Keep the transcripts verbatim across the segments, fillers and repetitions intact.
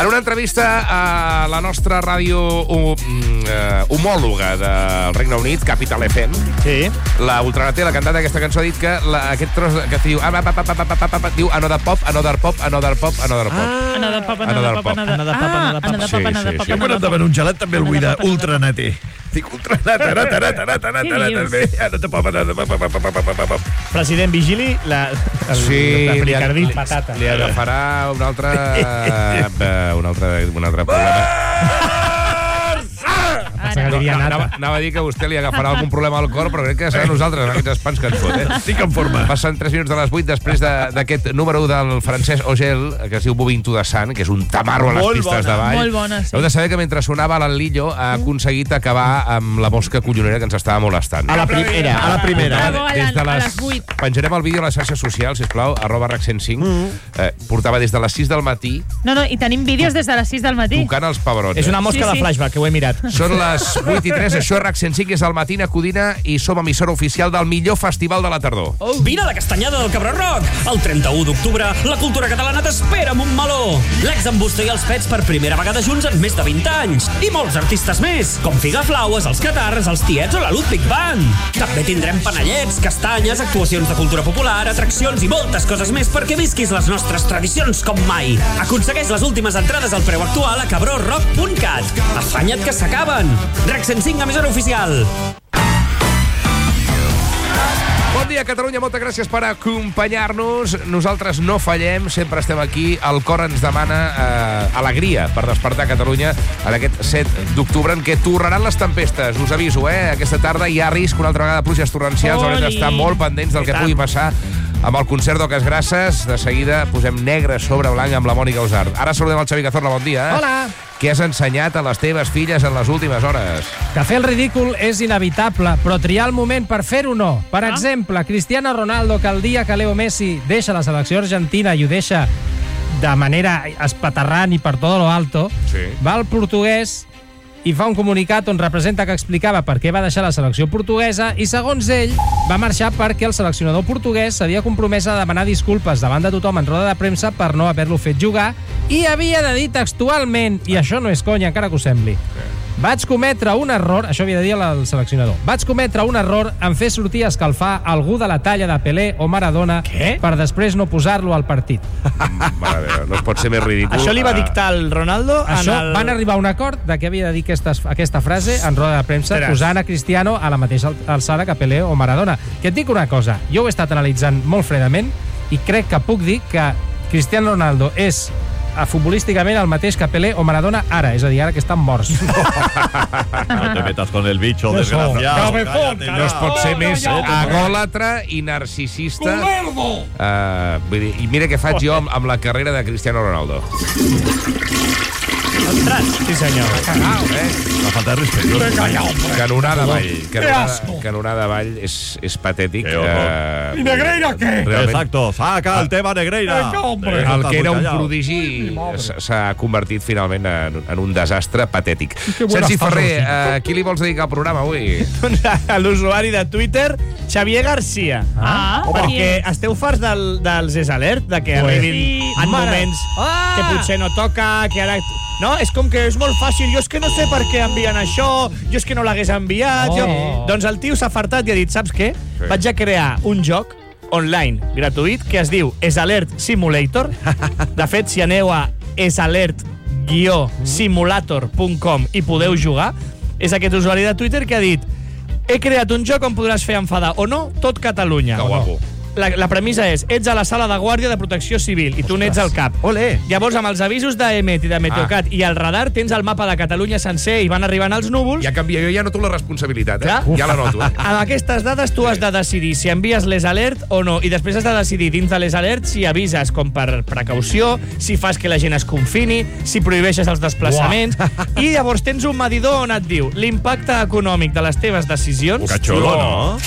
En una entrevista a la nostra ràdio uh, uh, homòloga del Regne Unit, Capital F M, sí. la ultranate, la cantant d'aquesta cançó, ha dit que la, aquest tros que diu, ah, ah, ah, ah, ah, ah, ah, diu another pop, another pop, another pop, another pop. Ah, another pop, another pop. another pop, another pop, another pop. Jo quan em demano un gelat també el vull d'ultranate. Dic ultranate, anat, anat, anat, anat, anat, President, vigili la... Sí, li patata. Li agafarà un altre... un altre, un altre problema. Anava, anava, anava a dir que vostè li agafarà algun problema al cor, però crec que serà nosaltres, aquests espans que ens fot, eh? Estic en forma. Passen tres minuts de les vuit després d'aquest número u del francès Ogel, que es diu Bobinto de Sant, que és un tamarro a les Molt pistes bona. de ball. Molt bona, sí. Heu de saber que mentre sonava l'Anlillo ha aconseguit acabar amb la mosca collonera que ens estava molestant. A la primera, a la primera. Bravo, a Des de les les... vuit. Penjarem el vídeo a les xarxes socials, sisplau, arroba rac cent cinc. Eh, portava des de les sis del matí No, no, i tenim vídeos des de les sis del matí. tocant els pebrons. És una mosca Sí, de sí. flashback, que ho he mirat. Són les vuit i tres, això és RAC cent cinc, és el Matina Codina i som emissora oficial del millor festival de la tardor. Oh. Vine a la Castanyada del Cabró Rock. El trenta-u d'octubre, la cultura catalana t'espera amb un meló. L'ex-embusta i els Pets per primera vegada junts en més de vint anys. I molts artistes més, com Figaflaues, els Catarres, els Tiets o la Ludwig Band. També tindrem panellets, castanyes, actuacions de cultura popular, atraccions i moltes coses més perquè visquis les nostres tradicions com mai. Aconsegueix les últimes entrades al preu actual a cabró rock punt cat. Afanya't que s'acaben. RAC cent cinc, emissora oficial. Bon dia, Catalunya, moltes gràcies per acompanyar-nos. Nosaltres no fallem, sempre estem aquí. El cor ens demana eh, alegria per despertar Catalunya en aquest set d'octubre, en què tornaran les tempestes. Us aviso, eh? Aquesta tarda hi ha risc una altra vegada de pluges torrencials. Haurem d'estar molt pendents del que pugui passar amb el concert d'Oques Grasses. De seguida posem negre sobre blanc amb la Mònica Usart. Ara saludem el Xavi Cazorla, bon dia. Hola. Què has ensenyat a les teves filles en les últimes hores? Que fer el ridícul és inevitable, però triar el moment per fer-ho no. Per ah. exemple, Cristiano Ronaldo, que el dia que Leo Messi deixa la selecció argentina i ho deixa de manera espaterrant i per tot lo alto, Sí. va al portuguès i fa un comunicat on representa que explicava per què va deixar la selecció portuguesa i, segons ell, va marxar perquè el seleccionador portuguès s'havia compromès a demanar disculpes davant de tothom en roda de premsa per no haver-lo fet jugar i havia de dir textualment, i això no és conya, encara que ho sembli, vaig cometre un error, això havia de dir el seleccionador, vaig cometre un error en fer sortir a escalfar algú de la talla de Pelé o Maradona Què? per després no posar-lo al partit. Mare meva, no es pot ser més ridícul. Això li va dictar el Ronaldo en Això el... van arribar a un acord de que havia de dir aquesta, aquesta frase en roda de premsa, Ostres. posant a Cristiano a la mateixa alçada que Pelé o Maradona. Que et dic una cosa, jo ho he estat analitzant molt fredament i crec que puc dir que Cristiano Ronaldo és a futbolísticament el mateix que Pelé o Maradona ara, és a dir, ara que estan morts. No te metas con el bicho, desgraciado. Cállate, No es pot ser més no, no. agòlatra i narcisista. Uh, vull dir, I mira què faig jo amb, amb la carrera de Cristiano Ronaldo. Ostres, sí senyor. Eh? Una falta de respeto. Canonada avall. Canonada, canonada avall és, és patètic. Qué horror. Uh, I Negreira què? realment, Exacto, saca el tema Negreira. el que era un prodigi s'ha convertit finalment en, en un desastre patètic. Sergi Ferrer, a qui li vols dedicar el programa avui? Doncs a l'usuari de Twitter, Xavier Garcia. Ah, Perquè qui és? esteu farts del, dels és alert, de que Pues, arribin sí. en Mare. moments Ah. que potser no toca, que ara... No, és com que és molt fàcil. Jo és que no sé per què envien això, jo és que no l'hagués enviat. Oh. Jo... Doncs el tio s'ha fartat i ha dit, saps què? Sí. Vaig a crear un joc online, gratuït, que es diu És Alert Simulator. De fet, si aneu a és alert simulator punt com i podeu jugar, és aquest usuari de Twitter que ha dit he creat un joc on podràs fer enfadar o no tot Catalunya. Que guapo. La, la premissa és, ets a la sala de guàrdia de protecció civil i tu n'ets al cap. Ole! Llavors, amb els avisos d'E M E T i de Meteocat ah. i el radar, tens el mapa de Catalunya sencer i van arribant els núvols. Ja canvia, jo ja noto la responsabilitat, eh? Clar. Ja la noto. Eh? Amb aquestes dades tu has de decidir si envies les alert o no, i després has de decidir dins de les alert si avises com per precaució, si fas que la gent es confini, si prohibeixes els desplaçaments, i llavors tens un medidor on et diu l'impacte econòmic de les teves decisions. Que xulo, no?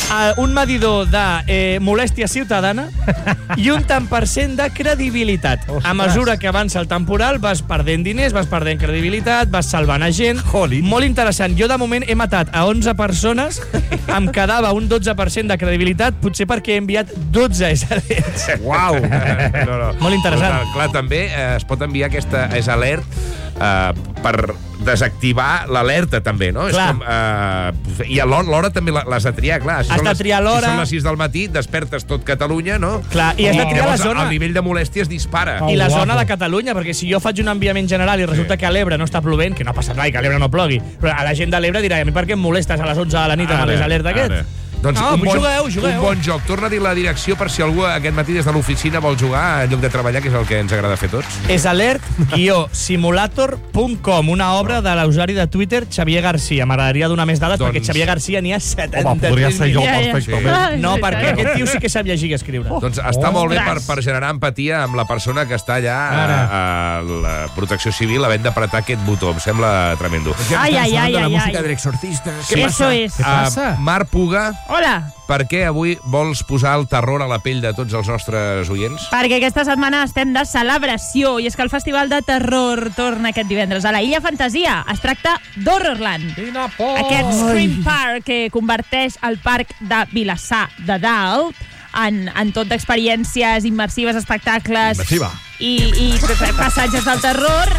Uh, un medidor de eh, molèstia ciutadana i un tant per cent de credibilitat. Ostres. A mesura que avança el temporal vas perdent diners, vas perdent credibilitat, vas salvant a gent. Jolín. Molt interessant. Jo de moment he matat a onze persones, em quedava un dotze per cent de credibilitat, potser perquè he enviat dotze S A Lerts. Uau! No, no. Molt interessant. Clar, clar, també eh, es pot enviar aquesta és alert eh, per desactivar l'alerta, també, no? Clar. És com, eh, I a l'hora també l'has de triar, clar. Si Has són de les- triar l'hora. Si són les sis del matí, despertes tot Catalunya, no? Clar, i has de triar la llavors zona. el nivell de molèstia es dispara. Oh. I la guapo. zona de Catalunya, perquè si jo faig un enviament general i resulta que a l'Ebre no està plovent, que no ha passat mai, que a l'Ebre no plogui, però a la gent de l'Ebre dirà, a mi per què em molestes a les onze de la nit amb Ara, les alertes ara. aquests? Doncs No, un, bon, jugueu, jugueu. un bon joc. Torna a dir la direcció per si algú aquest matí des de l'oficina vol jugar en lloc de treballar, que és el que ens agrada fer tots. És alert simulator punt com, una obra de l'usuari de Twitter Xavier Garcia. M'agradaria donar més dades Doncs- perquè Xavier Garcia n'hi ha setanta. Home, podria ser jo Ja, ja. perfectament. Ah, és No, veritat. perquè aquest tio sí que sap llegir i escriure. Doncs està molt bé per, Ostres. per generar empatia amb la persona que està allà a, a la Protecció Civil havent d'apretar aquest botó. Em sembla tremendo. Ay, ay, ay, ay, ay. del exorcista. Eso es. Què passa? Uh, Marc Puga, Hola. per què avui vols posar el terror a la pell de tots els nostres oients? Perquè aquesta setmana estem de celebració i és que el Festival de Terror torna aquest divendres a la Illa Fantasia. Es tracta d'Horrorland. Quina por! Aquest Scream Park que converteix el parc de Vilassar de Dalt en, en tot d'experiències immersives, espectacles Immersiva. i, i passatges del terror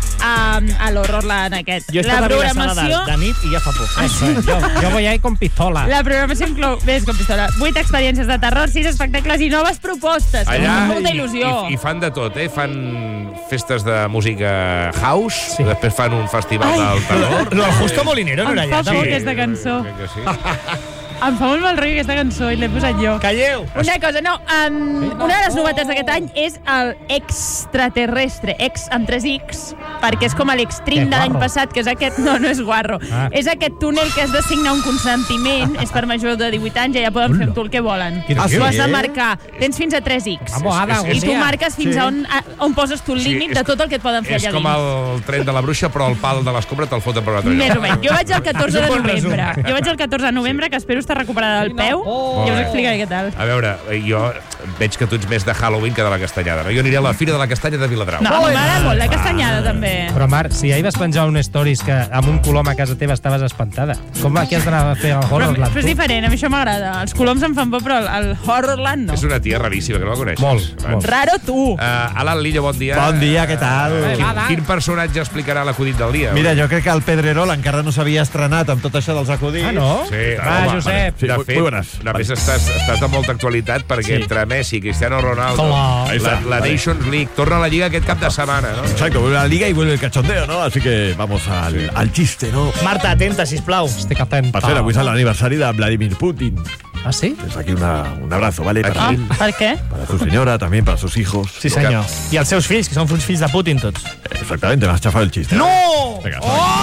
a, a l'Horrorland aquest. Jo he estat La a Vilassar de, programació... Dalt, de nit i ja fa por. Eso es, yo, yo voy ahí con pistola. La programació inclou més com pistola. Vuit experiències de terror, sis espectacles i noves propostes. Allà Amb molta i, il·lusió. i, i fan de tot, eh? Fan festes de música house, Sí. després fan un festival del terror. Lo del Justo Molinero no era Em allà. fa por també? aquesta cançó. crec que sí. Em fa molt mal rotllo aquesta cançó i l'he posat jo. Calleu! Una cosa, no, um, una de les novetats d'aquest any és el extraterrestre, ex amb tres X, perquè és com l'extreme Que de l'any guarro. passat, que és aquest, no, no és guarro, Ah. és aquest túnel que has de signar un consentiment, és per majors de divuit anys, ja poden fer amb tu el que volen. Quina Tu bé. has de marcar, tens fins a tres X. Vamos, Ada, I tu Gurria. marques fins a on, a, on poses tu el Sí, límit és- de tot el que et poden fer És allà com dins. el tren de la bruixa, però el pal de l'escombra te'l foten per un altre Més lloc. o menys. Jo vaig el catorze de És un bon resum. novembre. Jo vaig el catorze de novembre, que espero estar recuperada del peu, Molt i us bé. explicaré què tal. A veure, jo veig que tu ets més de Halloween que de la Castanyada. No? Jo aniré a la Fira de la Castanya de Viladrau. No, m'agrada molt, la castanyada, també. Però, Marc, si ahir vas penjar un stories que amb un colom a casa teva estaves espantada, com aquí has d'anar a fer el Però, Horrorland? però és diferent, a mi això m'agrada. Els coloms em fan por, però el, el Horrorland no. És una tia raríssima, que no la coneixes. Molt, Va. molt. Raro tu. Uh, Alan Lillo, bon dia. Bon dia, què tal? Uh, quin, Va, va. quin personatge explicarà l'acudit del dia? Mira, jo crec que el Pedrerol encara no s'havia estrenat amb tot això dels acudits. Ah, no? Sí, Va, home, Josep. Sí, de muy- fet, muy buenas. a més estàs, estàs de molta actualitat perquè Sí. entre Messi, Cristiano Ronaldo, Clar. Ahí la, está, la vale. Nations League, torna a la Lliga aquest cap de setmana, no? Exacto, vuelve la liga y vuelve el cachondeo, ¿no? Así que vamos al, al chiste, ¿no? Marta, atenta, sisplau. Estic atenta. Per cert, avui és l'aniversari de Vladimir Putin. Ah, sí? Desde aquí una, un abrazo, ¿vale? Para, Ah, él, per què? para su señora, también para sus hijos. Sí, senyor. I els seus fills, que són uns fills de Putin, tots. Exactamente, me has chafado el chiste. No! Venga,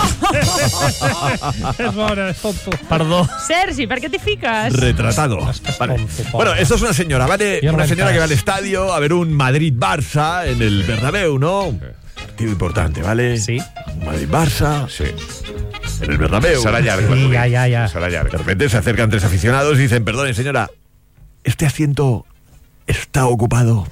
És bona, és tonto. Perdó. Sergi, per què t'hi fiques? retratado. Vale. tonto, pobre. Bueno, esto es una señora, ¿vale? Yo no Una me señora que va al enteras. estadio a ver un Madrid-Barça en el Bernabéu, ¿no? Partido importante, ¿vale? Sí. Un Madrid-Barça Sí. en el Bernabéu. Serà llarg, Sí, l'acudit. ja, ja, ja. Serà De llarg. repente se acercan tres aficionados y dicen, perdone, señora, ¿este asiento está ocupado?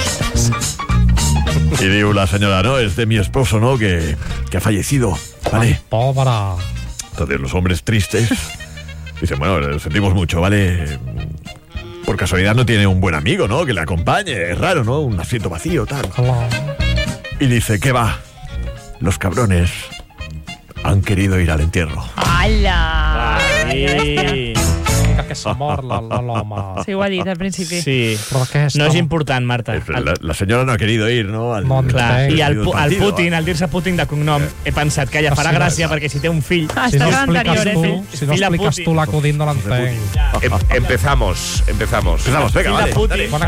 Y digo la señora, no, es de mi esposo, ¿no? Que, que ha fallecido, ¿vale? Pobra. Entonces los hombres tristes dicen, bueno, lo sentimos mucho, ¿vale? Por casualidad no tiene un buen amigo, ¿no? Que le acompañe, es raro, ¿no? Un asiento vacío, tal. Clar. Y dice, ¿qué va? Los cabrones han querido ir al entierro. Ala! Ai. Que, que se mor la- la- l'home. Sí, ho ha dit al principi. Sí. Però aquesta... No és important, Marta. La, la señora no ha querido ir, ¿no? Al, No, Clar, entenc. i el, pu- el partido. Putin, al dir-se Putin de cognom, he pensat que ella farà Ah, sí, gràcia perquè si té un fill... Ah, Si no estàs a expliques l'anterior, tu, eh? si no Fill de expliques Putin. tu l'acudit no l'entenc. Em, empezamos, empezamos. Empezamos, venga, Fill de vale. Putin.